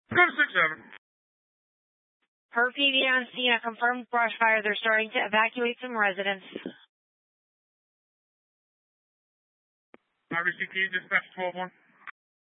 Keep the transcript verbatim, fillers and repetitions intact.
Go to six seven. Per P D on scene, a confirmed brush fire. They're starting to evacuate some residents. R B C T, dispatch twelve one.